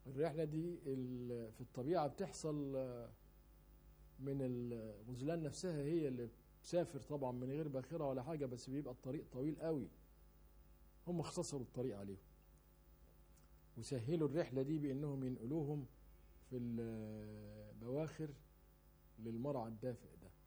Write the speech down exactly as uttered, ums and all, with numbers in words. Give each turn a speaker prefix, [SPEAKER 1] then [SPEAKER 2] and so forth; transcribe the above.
[SPEAKER 1] الرحلة دي ال- في الطبيعة بتحصل آه، من الغزلان نفسها هي اللي بتسافر طبعا من غير باخرة ولا حاجة، بس بيبقى الطريق طويل قوي. هم اختصروا الطريق عليهم وسهلوا الرحلة دي بأنهم ينقلوهم في البواخر للمرعى الدافئ ده.